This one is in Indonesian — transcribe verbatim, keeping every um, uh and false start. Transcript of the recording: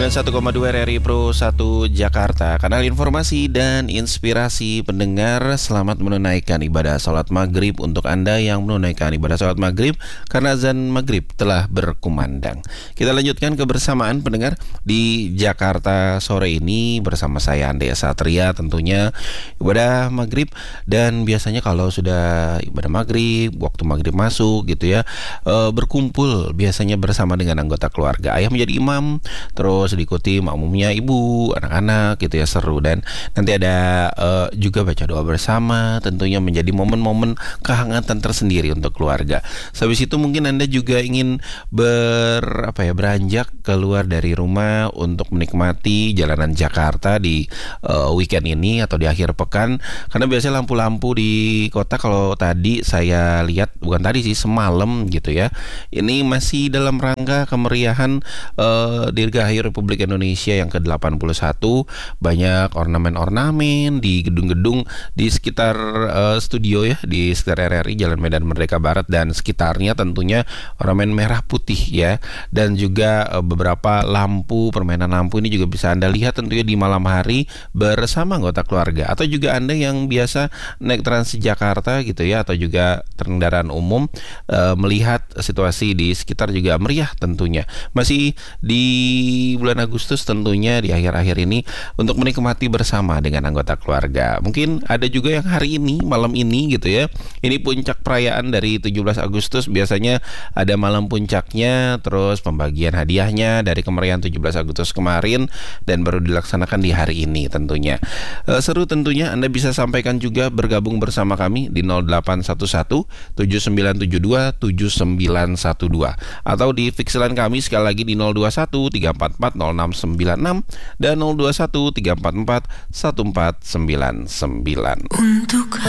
sembilan puluh satu koma dua R R I Pro satu Jakarta, kanal informasi dan inspirasi pendengar. Selamat menunaikan ibadah salat maghrib untuk Anda yang menunaikan ibadah salat maghrib karena azan maghrib telah berkumandang. Kita lanjutkan kebersamaan pendengar di Jakarta sore ini bersama saya Ande Satria, tentunya ibadah maghrib. Dan biasanya kalau sudah ibadah maghrib, waktu maghrib masuk gitu ya, e, berkumpul biasanya bersama dengan anggota keluarga. Ayah menjadi imam, terus diikuti makmumnya ibu, anak-anak gitu ya, seru. Dan nanti ada uh, juga baca doa bersama, tentunya menjadi momen-momen kehangatan tersendiri untuk keluarga. Habis itu mungkin Anda juga ingin ber apa ya beranjak keluar dari rumah untuk menikmati jalanan Jakarta di uh, weekend ini atau di akhir pekan, karena biasanya lampu-lampu di kota kalau tadi saya lihat, bukan tadi sih, semalam gitu ya, ini masih dalam rangka kemeriahan uh, Dirgahayu Republik Indonesia yang ke delapan puluh satu. Banyak ornamen-ornamen di gedung-gedung di sekitar uh, studio ya, di sekitar R R I Jalan Medan Merdeka Barat dan sekitarnya, tentunya ornamen merah putih ya. Dan juga uh, beberapa lampu, permainan lampu ini juga bisa Anda lihat tentunya di malam hari bersama anggota keluarga, atau juga Anda yang biasa naik Transjakarta gitu ya, atau juga kendaraan umum, uh, melihat situasi di sekitar juga meriah tentunya. Masih di bulan Agustus tentunya di akhir-akhir ini untuk menikmati bersama dengan anggota keluarga. Mungkin ada juga yang hari ini, malam ini gitu ya, ini puncak perayaan dari tujuh belas Agustus. Biasanya ada malam puncaknya, terus pembagian hadiahnya dari kemeriahan tujuh belas Agustus kemarin, dan baru dilaksanakan di hari ini tentunya. E, seru tentunya. Anda bisa sampaikan juga, bergabung bersama kami di nol delapan satu satu tujuh sembilan tujuh dua tujuh sembilan satu dua, atau di fixline kami sekali lagi di nol dua satu tiga empat empat nol enam sembilan enam dan nol dua satu tiga empat empat satu empat sembilan sembilan. Untuk